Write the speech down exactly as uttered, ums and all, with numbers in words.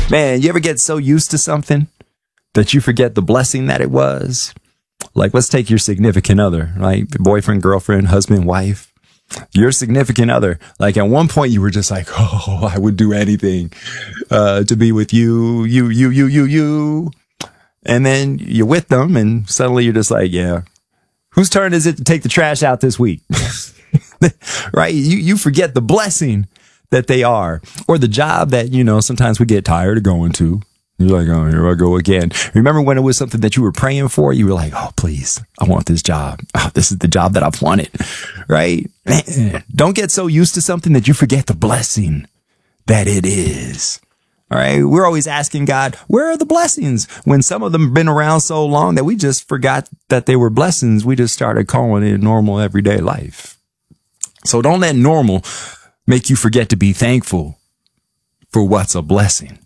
Man, you ever get so used to something that you forget the blessing that it was? Like, let's take your significant other, right? Boyfriend, girlfriend, husband, wife. Your significant other. Like, at one point you were just like, oh, I would do anything uh, to be with you, you, you, you, you, you. And then you're with them and suddenly you're just like, yeah, whose turn is it to take the trash out this week? Right? You, you forget the blessing that they are, or the job that, you know, sometimes we get tired of going to. You're like, oh, here I go again. Remember when it was something that you were praying for? You were like, oh, please, I want this job. Oh, this is the job that I've wanted, right? Man, don't get so used to something that you forget the blessing that it is. All right. We're always asking God, where are the blessings? When some of them have been around so long that we just forgot that they were blessings. We just started calling it normal everyday life. So don't let normal make you forget to be thankful for what's a blessing.